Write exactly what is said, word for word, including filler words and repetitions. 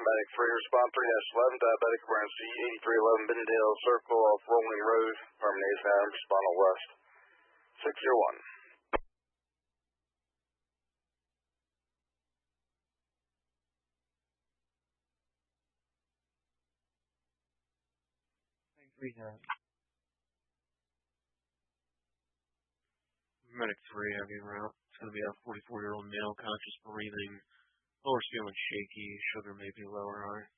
Medic three, respond three dash eleven, diabetic emergency eighty-three eleven Bennendale Circle off Rolling Road, terminate now, respond on west. six zero one. Rehab. Medic three, heavy route. It's going to be a forty-four-year-old male, conscious breathing, lower feeling shaky, sugar may be lower, alright?